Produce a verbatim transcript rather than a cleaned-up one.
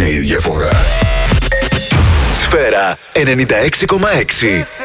είναι η διαφορά. Σφαίρα ενενήντα έξι κόμμα έξι.